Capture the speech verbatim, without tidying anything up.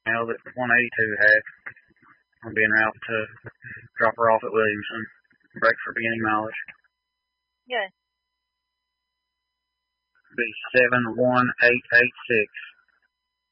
mail that one eighty-two had. I'll be en route to drop her off at Williamson. Break for beginning mileage. Yeah. Be seven one eight eight six.